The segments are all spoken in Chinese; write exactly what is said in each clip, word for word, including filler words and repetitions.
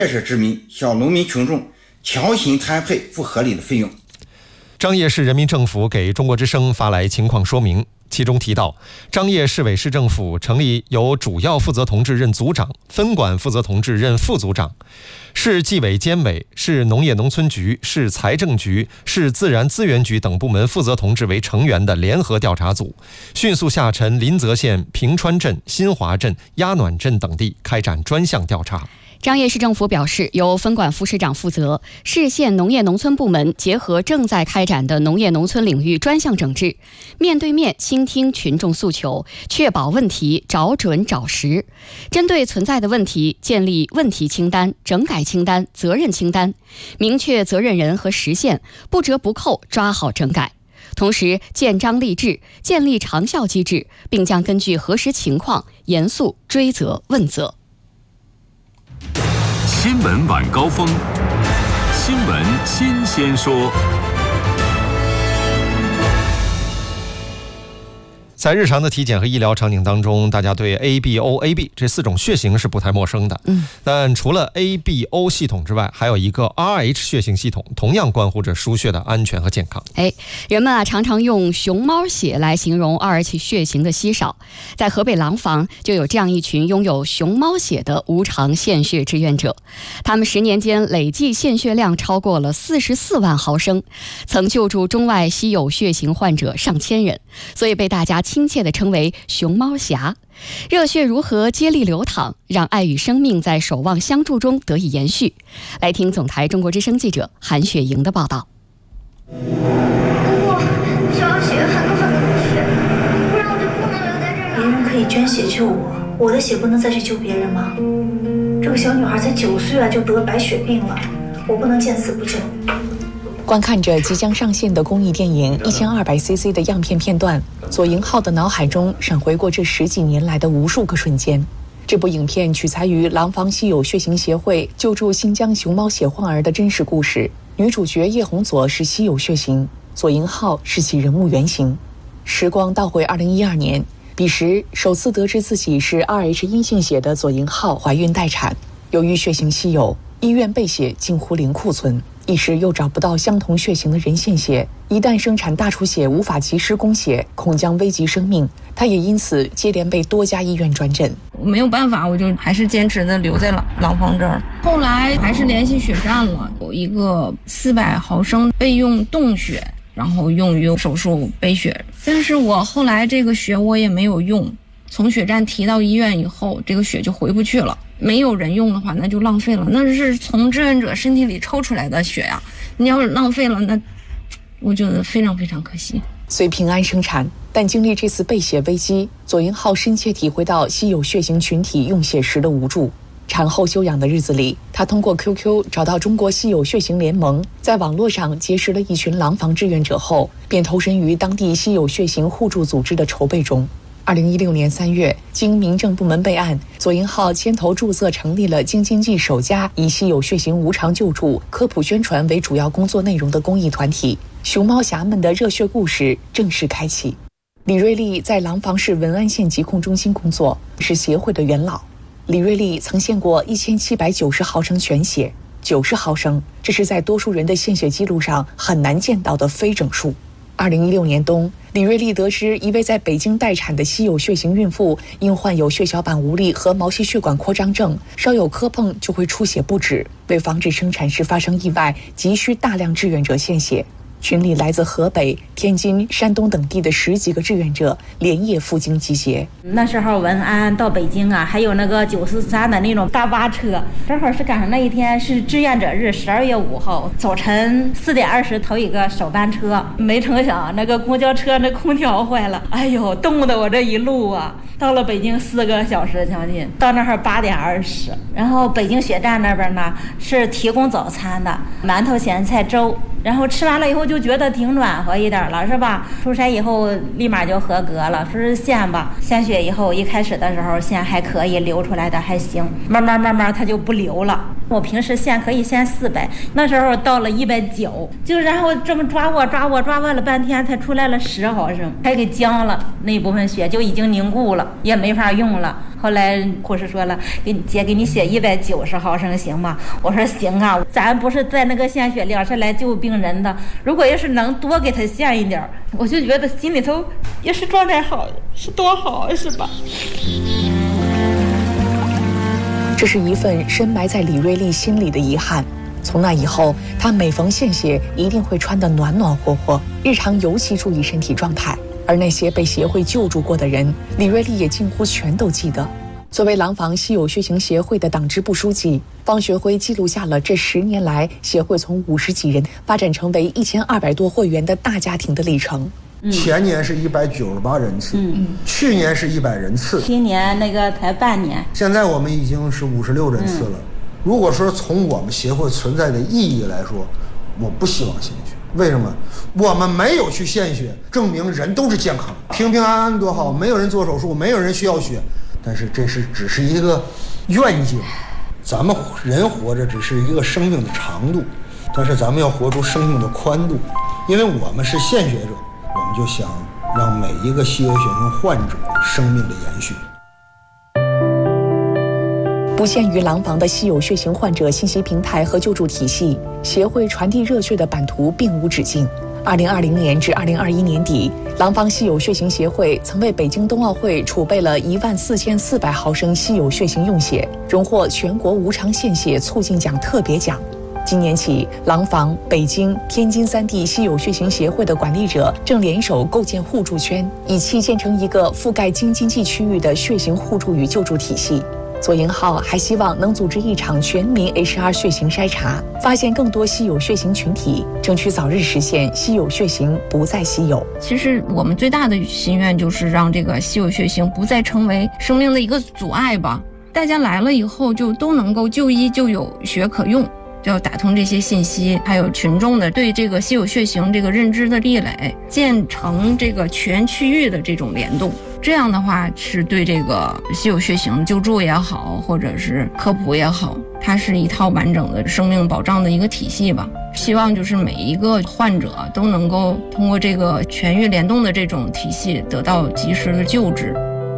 建设之民向农民群众强行摊配不合理的费用。 张掖市人民政府给中国之声发来情况说明，其中提到，张掖市委市政府成立由主要负责同志任组长，分管负责同志任副组长，市纪委监委、市农业农村局、市财政局、市自然资源局等部门负责同志为成员的联合调查组，迅速下沉临泽县平川镇、新华镇、鸭暖镇等地，开展专项调查。 张掖市政府表示，由分管副市长负责，市县农业农村部门结合正在开展的农业农村领域专项整治，面对面倾听群众诉求，确保问题找准找实。针对存在的问题，建立问题清单、整改清单、责任清单，明确责任人和时限，不折不扣抓好整改。同时建章立制，建立长效机制，并将根据核实情况严肃追责问责。 新闻晚高峰，新闻新鲜说。 在日常的体检和医疗场景当中，大家对 A B O A B 这四种血型是不太陌生的。嗯，但除了 A B O 系统之外，还有一个 R H 血型系统，同样关乎着输血的安全和健康。 哎，人们啊常常用熊猫血来形容 R H 血型的稀少。在河北廊坊就有这样一群拥有熊猫血的无偿献血志愿者，他们十年间累计献血量超过了四十四万毫升，曾救助中外稀有血型患者上千人，所以被大家亲切地称为熊猫侠。热血如河，接力流淌，让爱与生命在守望相助中得以延续。来听总台中国之声记者韩雪莹的报道。 哇，想要血很多很多的血，不然我就不能留在这儿了。别人可以捐血救我，我的血不能再去救别人吗？这个小女孩才九岁啊，就得白血病了，我不能见死不救。 观看着即将上线的公益电影一千二百 C C 的样片片段，左营浩的脑海中闪回过这十几年来的无数个瞬间。这部影片取材于廊坊稀有血型协会救助新疆熊猫血患儿的真实故事，女主角叶红佐是稀有血型，左营浩是其人物原型。时光倒回二零一二年，彼时首次得知自己是 R H 阴性血的左营浩怀孕待产，由于血型稀有，医院备血近乎零库存，一时又找不到相同血型的人献血，一旦生产大出血无法及时供血，恐将危及生命。他也因此接连被多家医院转诊。 没有办法，我就还是坚持的留在了廊坊这儿。后来还是联系血站了，有一个四百毫升备用冻血，然后用于手术备血。但是我后来这个血我也没有用，从血站提到医院以后，这个血就回不去了。没有人用的话，那就浪费了，那是从志愿者身体里抽出来的血呀、啊，你要是浪费了，那我觉得非常非常可惜。 虽平安生产，但经历这次备血危机，左营浩深切体会到稀有血型群体用血时的无助。产后休养的日子里，他通过 Q Q 找到中国稀有血型联盟，在网络上结识了一群廊坊志愿者后，便投身于当地稀有血型互助组织的筹备中。二零一六年三月，经民政部门备案，左营浩牵头注册成立了京津冀首家以稀有血型无偿救助、科普宣传为主要工作内容的公益团体。熊猫侠们的热血故事正式开启。李瑞丽在廊坊市文安县疾控中心工作，是协会的元老。李瑞丽曾献过一千七百九十毫升全血，九十毫升，这是在多数人的献血记录上很难见到的非整数。二零一六年冬，李瑞丽得知一位在北京待产的稀有血型孕妇因患有血小板无力和毛细血管扩张症，稍有磕碰就会出血不止，为防止生产时发生意外，急需大量志愿者献血。群里来自河北、天津、山东等地的十几个志愿者连夜赴京集结。 那时候文安到北京啊，还有那个九四三的那种大巴车，正好是赶上那一天是志愿者日，十二月五号早晨四点二十头一个首班车，没成想那个公交车那空调坏了，哎呦，冻得我这一路啊，到了北京四个小时将近，到那儿八点二十，然后北京血站那边呢是提供早餐的，馒头、咸菜、粥。然后吃完了以后就觉得挺暖和一点了，是吧？出差以后立马就合格了，说是献吧，献血以后一开始的时候献还可以，流出来的还行，慢慢慢慢它就不流了。我平时献可以献四百，那时候到了一百九，就然后这么抓握抓握抓握了半天才出来了十毫升，还给僵了，那部分血就已经凝固了。 也没法用了。后来护士说了，给你姐给你写一百九十毫升行吗？我说行啊，咱不是在那个献血量是来救病人的，如果要是能多给他献一点，我就觉得心里头也是状态好，是多好啊，是吧？ 这是一份深埋在李瑞丽心里的遗憾。从那以后，她每逢献血一定会穿得暖暖和和，日常尤其注意身体状态。而那些被协会救助过的人，李瑞丽也近乎全都记得。作为廊坊稀有血型协会的党支部书记，方学辉记录下了这十年来协会从五十几人发展成为一千二百多会员的大家庭的历程。 前年是一百九十八人次，嗯，去年是一百人次， 今年那个才半年， 现在我们已经是五十六人次了。嗯、如果说从我们协会存在的意义来说，我不希望献血。为什么？我们没有去献血，证明人都是健康，平平安安多好，没有人做手术，没有人需要血。但是这是只是一个愿景，咱们人活着只是一个生命的长度，但是咱们要活出生命的宽度，因为我们是献血者。我们就想让每一个稀有血型患者生命的延续。 不限于廊坊的稀有血型患者信息平台和救助体系，协会传递热血的版图并无止境。二零二零年至二零二一年底，廊坊稀有血型协会曾为北京冬奥会储备了一万四千四百毫升稀有血型用血，荣获全国无偿献血促进奖特别奖。今年起，廊坊、北京、天津三地稀有血型协会的管理者正联手构建互助圈，以期建成一个覆盖京津冀区域的血型互助与救助体系。左营号还希望能组织一场全民 H R 血型筛查，发现更多稀有血型群体，争取早日实现稀有血型不再稀有。 其实我们最大的心愿就是让这个稀有血型不再成为生命的一个阻碍吧。大家来了以后就都能够就医就有血可用。就要打通这些信息，还有群众的对这个稀有血型这个认知的壁垒，建成这个全区域的这种联动。这样的话，是对这个稀有血型救助也好，或者是科普也好，它是一套完整的生命保障的一个体系吧。希望就是每一个患者都能够通过这个全域联动的这种体系得到及时的救治。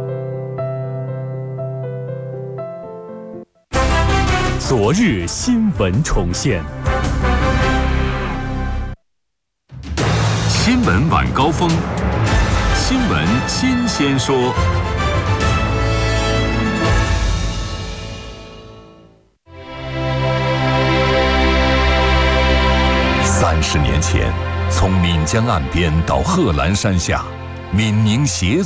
昨日新闻重现，新闻晚高峰，新闻新鲜说。三十年前，从岷江岸边到贺兰山下，闽宁协